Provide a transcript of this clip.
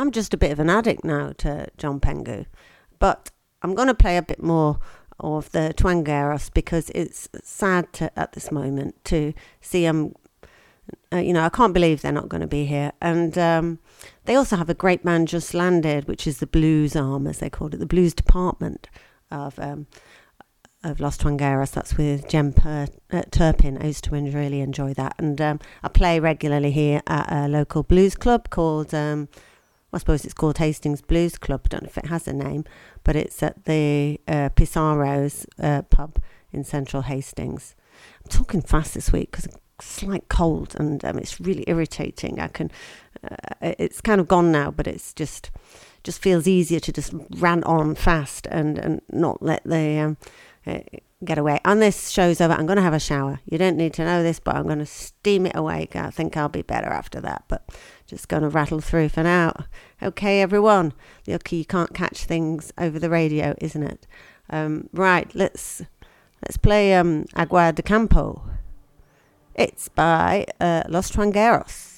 I'm just a bit of an addict now to John Pengu. But I'm going to play a bit more of the Twangueros because it's sad at this moment to see them. I can't believe they're not going to be here. And they also have a great band just landed, which is the blues arm, as they called it, the blues department of Los Twangueros. That's with Jem Turpin. I used to really enjoy that. And I play regularly here at a local blues club called, I suppose it's called Hastings Blues Club. I don't know if it has a name, but it's at the Pizarro's pub in central Hastings. I'm talking fast this week because slight cold and it's really irritating. It's kind of gone now, but it's just feels easier to just rant on fast and not let the get away. And this show's over. I'm going to have a shower. You don't need to know this, but I'm going to steam it away. I think I'll be better after that, but just going to rattle through for now. Okay, everyone. Lucky you can't catch things over the radio, isn't it? Right, let's play Agua de Campo. It's by Los Twangueros.